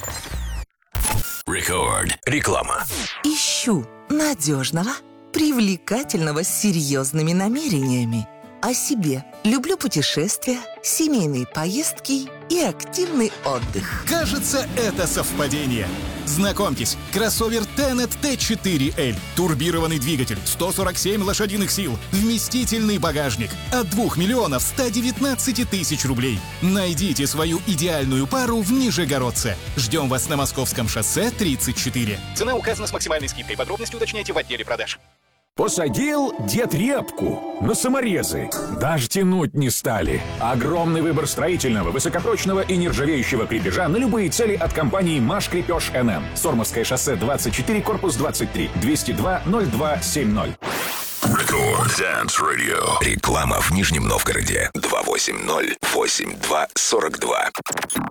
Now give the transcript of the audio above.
Record. Реклама. Ищу надежного, привлекательного с серьезными намерениями. О себе. Люблю путешествия, семейные поездки и активный отдых. Кажется, это совпадение. Знакомьтесь, кроссовер Tenet T4L. Турбированный двигатель, 147 лошадиных сил, вместительный багажник. От 2 миллионов 119 тысяч рублей. Найдите свою идеальную пару в Нижегородце. Ждем вас на Московском шоссе 34. Цена указана с максимальной скидкой. Подробности уточняйте в отделе продаж. Посадил дед репку на саморезы. Даже тянуть не стали. Огромный выбор строительного, высокопрочного и нержавеющего крепежа на любые цели от компании «Маш Крепеж НМ». Сормовское шоссе 24, корпус 23, 202-0270. Record Dance Radio. Реклама в Нижнем Новгороде. 280-82-42.